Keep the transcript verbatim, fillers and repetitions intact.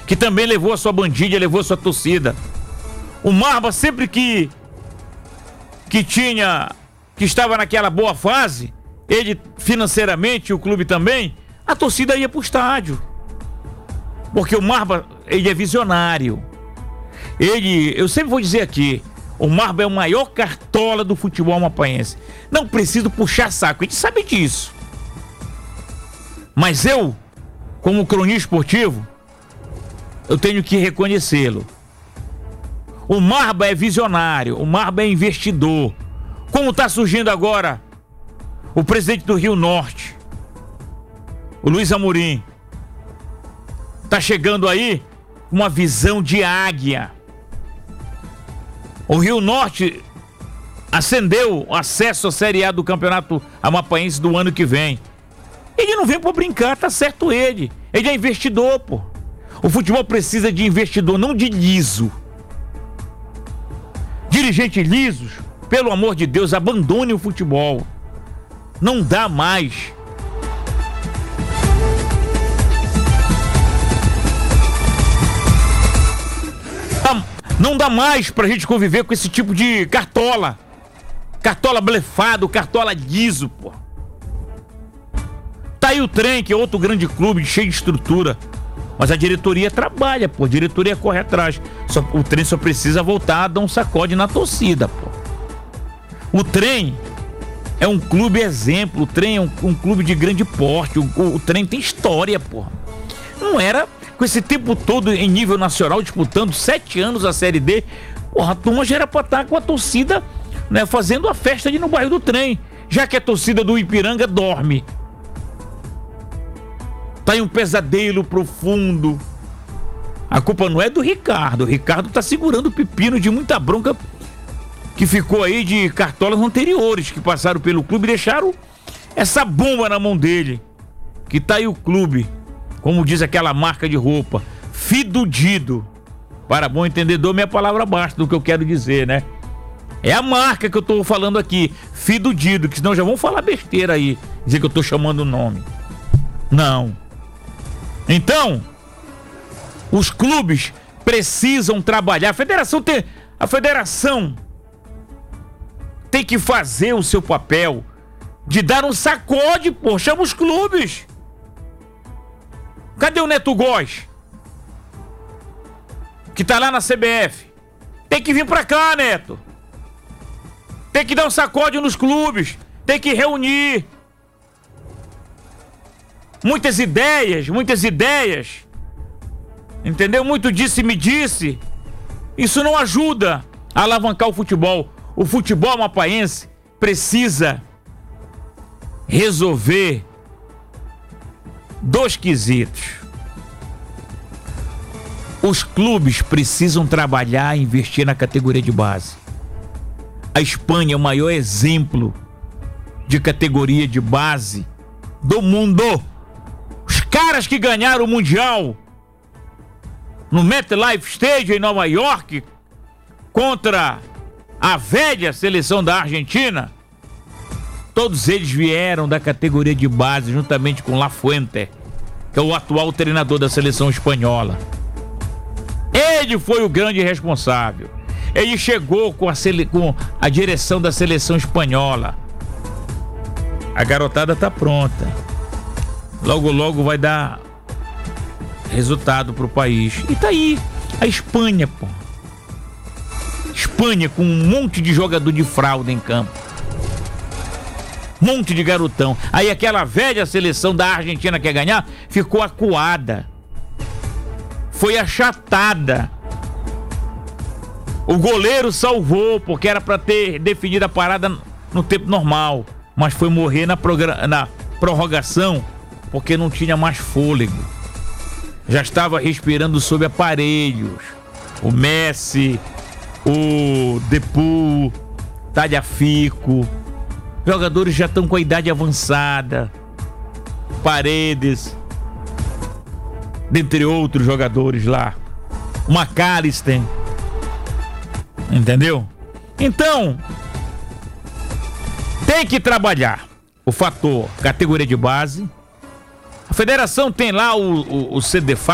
que também levou a sua bandilha, levou a sua torcida. O Marba, sempre que que tinha, que estava naquela boa fase, ele financeiramente, o clube também, a torcida ia pro estádio. Porque o Marba, ele é visionário. Ele, eu sempre vou dizer aqui, o Marba é o maior cartola do futebol amapaense. Não preciso puxar saco, a gente sabe disso. Mas eu, como cronista esportivo, eu tenho que reconhecê-lo. O Marba é visionário, o Marba é investidor. Como está surgindo agora o presidente do Rio Norte, o Luiz Amorim, está chegando aí com uma visão de águia. O Rio Norte acendeu o acesso à Série A do Campeonato Amapaense do ano que vem. Ele não vem para brincar, tá certo ele. Ele é investidor, pô. O futebol precisa de investidor, não de liso. Dirigentes lisos, pelo amor de Deus, abandone o futebol. Não dá mais. Não dá mais pra gente conviver com esse tipo de cartola. Cartola blefado, cartola liso, pô. Tá aí o Trem, que é outro grande clube, cheio de estrutura. Mas a diretoria trabalha, pô. A diretoria corre atrás. Só, o Trem só precisa voltar a dar um sacode na torcida, pô. O Trem é um clube exemplo. O Trem é um, um clube de grande porte. O, o, o Trem tem história, pô. Não era com esse tempo todo em nível nacional, disputando sete anos a Série D. Porra, a turma já era pra estar com a torcida, né, fazendo a festa ali no bairro do Trem. Já que a torcida do Ipiranga dorme. Tá em um pesadelo profundo. A culpa não é do Ricardo. O Ricardo tá segurando o pepino de muita bronca que ficou aí de cartolas anteriores que passaram pelo clube e deixaram essa bomba na mão dele. Que tá aí o clube, como diz aquela marca de roupa, fidudido. Para bom entendedor, minha palavra basta do que eu quero dizer, né? É a marca que eu tô falando aqui, fidudido, que senão já vão falar besteira aí, dizer que eu tô chamando o nome. Não. Então, os clubes precisam trabalhar. A federação tem, a federação tem que fazer o seu papel de dar um sacode, pô. Chama os clubes. Cadê o Neto Góes? Que tá lá na C B F. Tem que vir pra cá, Neto. Tem que dar um sacode nos clubes. Tem que reunir. Muitas ideias, muitas ideias. Entendeu? Muito disse me disse. Isso não ajuda a alavancar o futebol. O futebol amapaense precisa resolver dois quesitos. Os clubes precisam trabalhar e investir na categoria de base. A Espanha é o maior exemplo de categoria de base do mundo. Os caras que ganharam o Mundial no MetLife Stadium em Nova York contra a velha seleção da Argentina, todos eles vieram da categoria de base, juntamente com Lafuente, que é o atual treinador da seleção espanhola. Ele foi o grande responsável. Ele chegou com a, sele... com a direção da seleção espanhola. A garotada tá pronta. Logo, logo vai dar resultado pro país. E tá aí, a Espanha, pô. Espanha com um monte de jogador de fralda em campo. Monte de garotão. Aí aquela velha seleção da Argentina que ia ganhar ficou acuada. Foi achatada. O goleiro salvou, porque era para ter definido a parada no tempo normal. Mas foi morrer na, progra- na prorrogação, porque não tinha mais fôlego. Já estava respirando sob aparelhos. O Messi, o Depu, Talhafico. Jogadores já estão com a idade avançada. Paredes, dentre outros jogadores lá. O McAllister. Entendeu? Então, tem que trabalhar o fator categoria de base. A federação tem lá o, o, o C D F A